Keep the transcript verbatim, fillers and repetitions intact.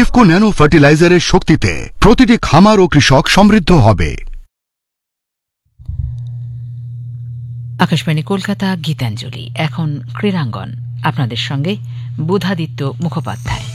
IFFCO nano ফার্টিলাইজারের শক্তিতে প্রতিটি খামার ও কৃষক সমৃদ্ধ হবে। আকাশবাণী কলকাতা, গীতাঞ্জলি। এখন ক্রীড়াঙ্গন। আপনাদের সঙ্গে বুধাদিত্য মুখোপাধ্যায়।